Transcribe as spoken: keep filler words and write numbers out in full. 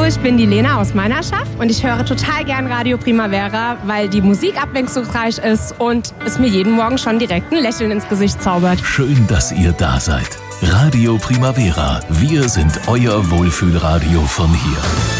ich bin die Lena aus Meinerschaft und ich höre total gern Radio Primavera, weil die Musik abwechslungsreich ist und es mir jeden Morgen schon direkt ein Lächeln ins Gesicht zaubert. Schön, dass ihr da seid. Radio Primavera. Wir sind euer Wohlfühlradio von hier.